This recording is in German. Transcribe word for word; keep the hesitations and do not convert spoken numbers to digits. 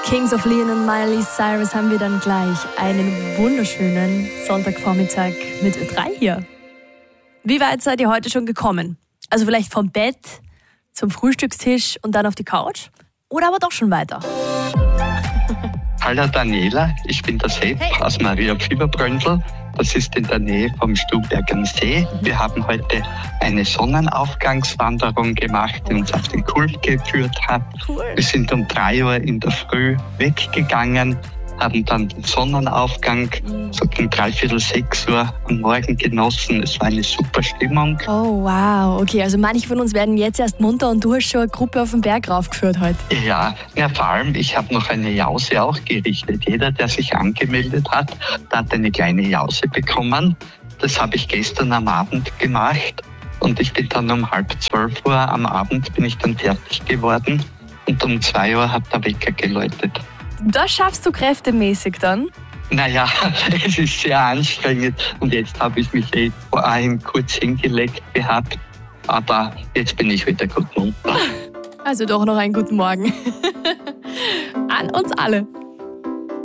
Kings of Leon und Miley Cyrus haben wir dann gleich einen wunderschönen Sonntagvormittag mit Ö drei hier. Wie weit seid ihr heute schon gekommen? Also vielleicht vom Bett zum Frühstückstisch und dann auf die Couch? Oder aber doch schon weiter? Hallo Daniela, ich bin der Sepp Hey. aus Maria Fieberbröndl. Das ist in der Nähe vom Stubberg am See. Wir haben heute eine Sonnenaufgangswanderung gemacht, die uns auf den Kult geführt hat. Cool. Wir sind um drei Uhr in der Früh weggegangen, haben dann den Sonnenaufgang so gegen dreiviertel sechs Uhr am Morgen genossen. Es war eine super Stimmung. Oh wow, okay, also manche von uns werden jetzt erst munter und du hast schon eine Gruppe auf den Berg raufgeführt heute. Ja, ja, vor allem, ich habe noch eine Jause auch gerichtet. Jeder, der sich angemeldet hat, der hat eine kleine Jause bekommen. Das habe ich gestern am Abend gemacht und ich bin dann um halb zwölf Uhr am Abend bin ich dann fertig geworden und um zwei Uhr hat der Wecker geläutet. Das schaffst du kräftemäßig dann? Naja, es ist sehr anstrengend und jetzt habe ich mich eh vorhin kurz hingelegt gehabt, aber jetzt bin ich wieder gut munter. Also doch noch einen guten Morgen. An uns alle.